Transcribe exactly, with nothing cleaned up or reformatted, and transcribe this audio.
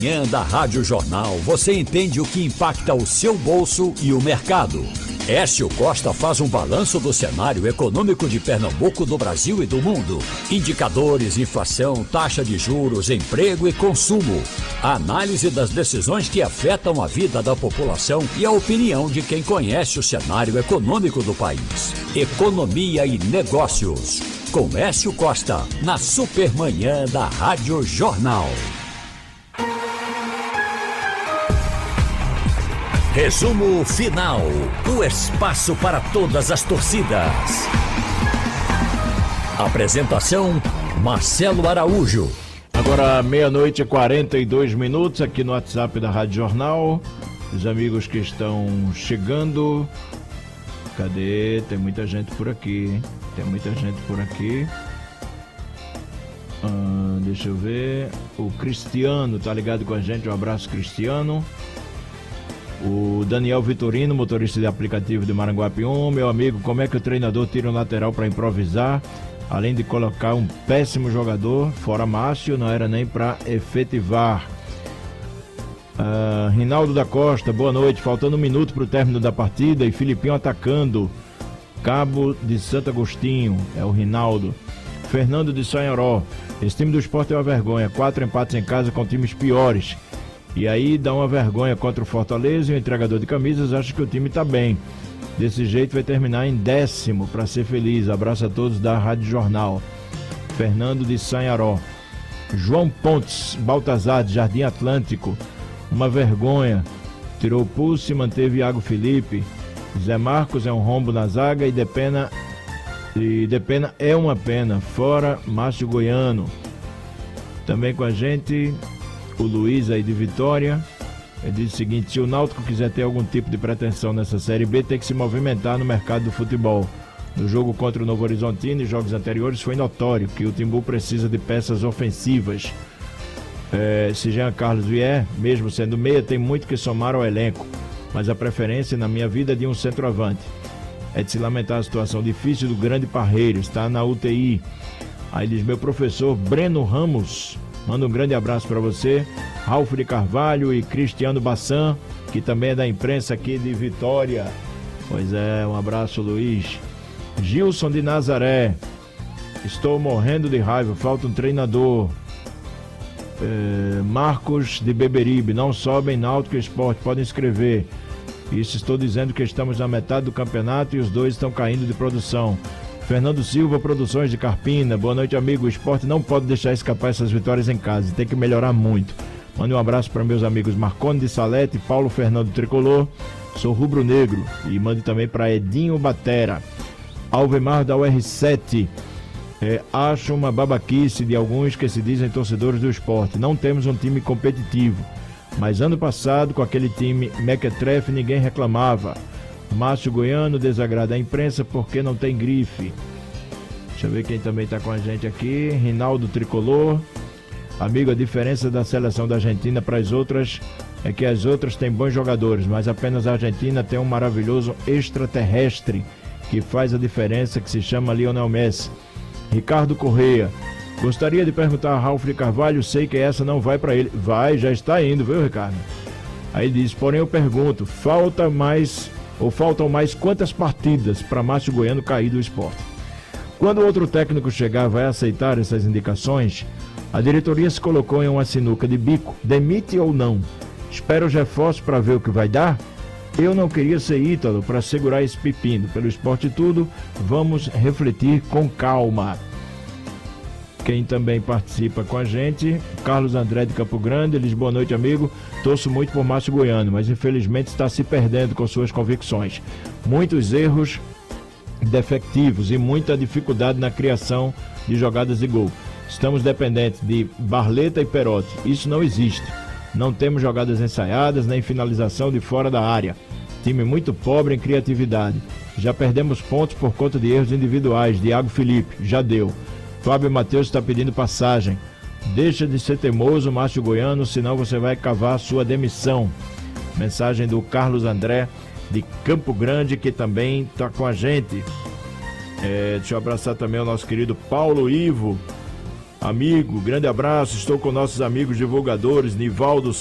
Manhã da Rádio Jornal, você entende o que impacta o seu bolso e o mercado. Écio Costa faz um balanço do cenário econômico de Pernambuco, do Brasil e do mundo. Indicadores, inflação, taxa de juros, emprego e consumo. A análise das decisões que afetam a vida da população e a opinião de quem conhece o cenário econômico do país. Economia e negócios. Com Écio Costa, na Supermanhã da Rádio Jornal. Resumo final. O espaço para todas as torcidas. Apresentação: Marcelo Araújo. Agora meia-noite e quarenta e dois minutos aqui no WhatsApp da Rádio Jornal. Os amigos que estão chegando. Cadê? Tem muita gente por aqui. Tem muita gente por aqui. Ah, deixa eu ver. O Cristiano tá ligado com a gente. Um abraço, Cristiano. O Daniel Vitorino, motorista de aplicativo de Maranguapium. Meu amigo, como é que o treinador tira um lateral para improvisar, além de colocar um péssimo jogador, fora Márcio, não era nem para efetivar. uh, Rinaldo da Costa, boa noite, faltando um minuto para o término da partida e Filipinho atacando. Cabo de Santo Agostinho, é o Rinaldo. Fernando de Sanharó, esse time do Sport é uma vergonha, quatro empates em casa com times piores. E aí dá uma vergonha contra o Fortaleza e o entregador de camisas acha que o time tá bem. Desse jeito vai terminar em décimo para ser feliz. Abraço a todos da Rádio Jornal. Fernando de Sanharó. João Pontes, Baltazar de Jardim Atlântico. Uma vergonha. Tirou o pulso e manteve Iago Felipe. Zé Marcos é um rombo na zaga e Depena, e Depena é uma pena. Fora Márcio Goiano. Também com a gente... O Luiz aí de Vitória, ele diz o seguinte: se o Náutico quiser ter algum tipo de pretensão nessa Série B, tem que se movimentar no mercado do futebol. No jogo contra o Novo Horizontino e jogos anteriores foi notório que o Timbu precisa de peças ofensivas. É, se Jean Carlos vier, mesmo sendo meia, tem muito que somar ao elenco, mas a preferência na minha vida é de um centroavante. É de se lamentar a situação difícil do grande Parreiro, está na U T I. Aí diz meu professor Breno Ramos, manda um grande abraço para você. Ralf de Carvalho e Cristiano Bassan, que também é da imprensa aqui de Vitória. Pois é, um abraço, Luiz. Gilson de Nazaré, estou morrendo de raiva, falta um treinador. É, Marcos de Beberibe, não sobem Náutico e Sport, podem escrever. Isso estou dizendo que estamos na metade do campeonato e os dois estão caindo de produção. Fernando Silva, Produções de Carpina. Boa noite, amigo. O Sport não pode deixar escapar essas vitórias em casa. Tem que melhorar muito. Mande um abraço para meus amigos Marcone de Salete, Paulo Fernando Tricolor. Sou rubro-negro. E mande também para Edinho Batera. Alvemar da U R sete. É, acho uma babaquice de alguns que se dizem torcedores do Sport. Não temos um time competitivo. Mas ano passado, com aquele time mequetrefe, ninguém reclamava. Márcio Goiano desagrada a imprensa porque não tem grife. Deixa eu ver quem também está com a gente aqui. Rinaldo Tricolor. Amigo, a diferença da seleção da Argentina para as outras é que as outras têm bons jogadores, mas apenas a Argentina tem um maravilhoso extraterrestre que faz a diferença, que se chama Lionel Messi. Ricardo Correia. Gostaria de perguntar a Ralf de Carvalho, sei que essa não vai para ele. Vai, já está indo, viu, Ricardo? Aí diz, porém eu pergunto, falta mais... ou faltam mais quantas partidas para Márcio Goiano cair do Sport? Quando outro técnico chegar, vai aceitar essas indicações? A diretoria se colocou em uma sinuca de bico, demite ou não? Espera os reforços para ver o que vai dar? Eu não queria ser Ítalo para segurar esse pepino. Pelo Sport e tudo, vamos refletir com calma. Quem também participa com a gente, Carlos André de Campo Grande, ele diz, boa noite, amigo, torço muito por Márcio Goiano, mas infelizmente está se perdendo com suas convicções. Muitos erros defectivos e muita dificuldade na criação de jogadas de gol. Estamos dependentes de Barleta e Perotti, isso não existe. Não temos jogadas ensaiadas, nem finalização de fora da área. Time muito pobre em criatividade. Já perdemos pontos por conta de erros individuais, Iago Felipe, já deu. Fábio Matheus está pedindo passagem. Deixa de ser teimoso, Márcio Goiano, senão você vai cavar sua demissão. Mensagem do Carlos André de Campo Grande, que também está com a gente. É, deixa eu abraçar também o nosso querido Paulo Ivo. Amigo, grande abraço, estou com nossos amigos divulgadores, Nivaldo